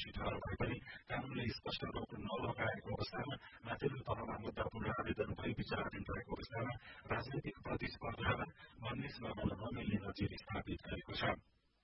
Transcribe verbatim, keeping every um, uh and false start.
दोषी ठहर भए पनि कानूनले स्पष्ट रोक नलगाएको अवस्थामा माथिल्लो तहमा मुद्दा पुनरावेदन भई विचाराधीन रहेको अवस्थामा राजनैतिक प्रतिस्पर्धालाई बन्नेसमा हुन नमिल्ने नजिर स्थापित गरेको छ।